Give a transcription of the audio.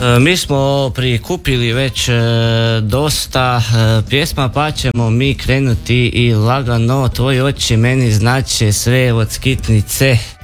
Mi smo prikupili već dosta pjesma, pa ćemo mi krenuti i lagano. Tvoji oči meni znače sve od skitnice.